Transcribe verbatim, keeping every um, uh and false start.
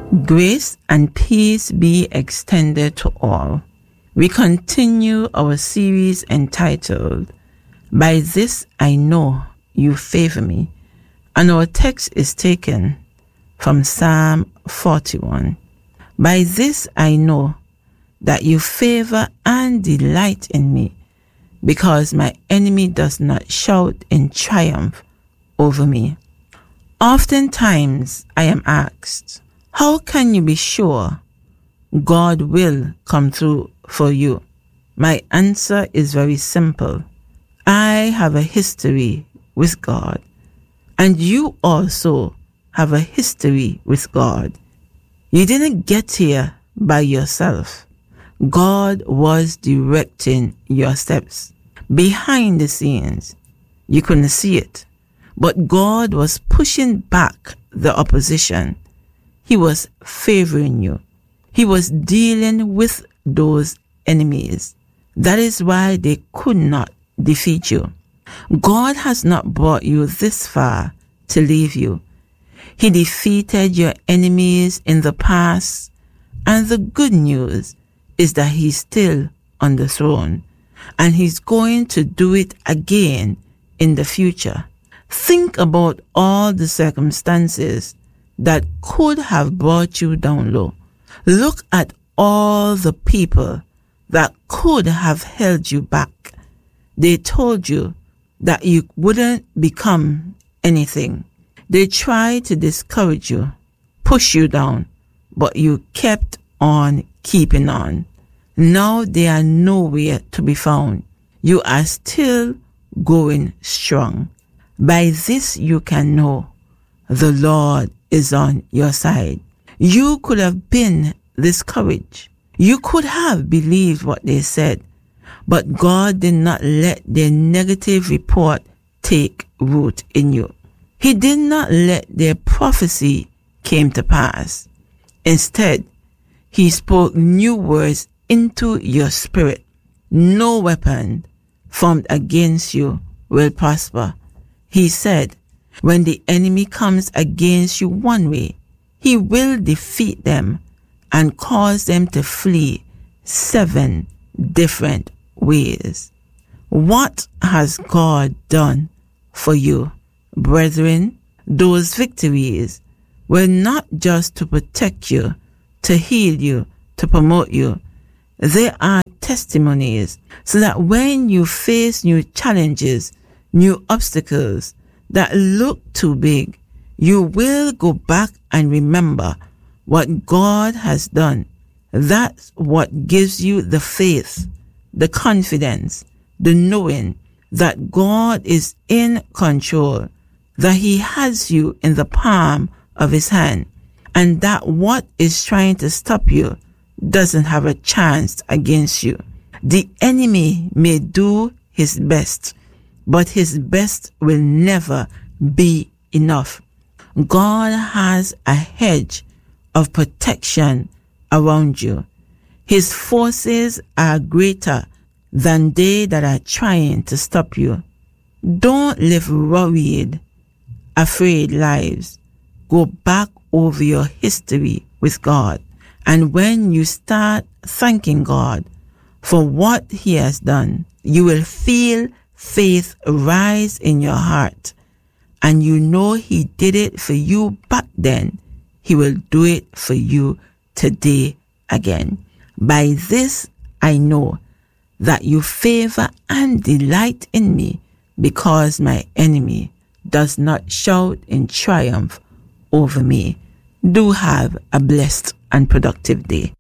Grace and peace be extended to all. We continue our series entitled, By This I Know You Favor Me, and our text is taken from Psalm forty-one. By this I know that you favor and delight in me, because my enemy does not shout in triumph over me. Oftentimes I am asked, how can you be sure God will come through for you? My answer is very simple. I have a history with God, and you also have a history with God. You didn't get here by yourself. God was directing your steps. Behind the scenes, you couldn't see it, but God was pushing back the opposition. He was favoring you. He was dealing with those enemies. That is why they could not defeat you. God has not brought you this far to leave you. He defeated your enemies in the past, and the good news is that he's still on the throne, and he's going to do it again in the future. Think about all the circumstances that could have brought you down low. Look at all the people that could have held you back. They told you that you wouldn't become anything. They tried to discourage you, push you down, but you kept on keeping on. Now they are nowhere to be found. You are still going strong. By this you can know the Lord is on your side. You could have been discouraged. You could have believed what they said, but God did not let their negative report take root in you. He did not let their prophecy came to pass. Instead, he spoke new words into your spirit. No weapon formed against you will prosper. He said, when the enemy comes against you one way, he will defeat them and cause them to flee seven different ways. What has God done for you, brethren? Those victories were not just to protect you, to heal you, to promote you. They are testimonies so that when you face new challenges, new obstacles that look too big, you will go back and remember what God has done. That's what gives you the faith, the confidence, the knowing that God is in control, that he has you in the palm of his hand, and that what is trying to stop you doesn't have a chance against you. The enemy may do his best, but his best will never be enough. God has a hedge of protection around you. His forces are greater than they that are trying to stop you. Don't live worried, afraid lives. Go back over your history with God. And when you start thanking God for what he has done, you will feel faith rise in your heart. And you know he did it for you back then. He will do it for you today again. By this I know that you favor and delight in me, because my enemy does not shout in triumph over me. Do have a blessed and productive day.